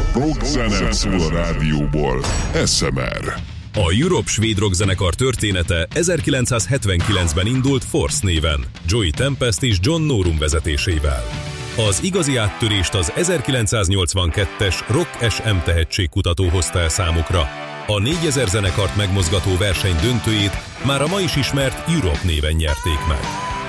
Rockzene szól a rádióból. SMR. A Europe svéd rockzenekar története 1979-ben indult Force néven, Joey Tempest és John Norum vezetésével. Az igazi áttörést az 1982-es Rock SM tehetségkutató hozta el számukra. A 4000 zenekart megmozgató verseny döntőjét már a ma is ismert Europe néven nyerték meg.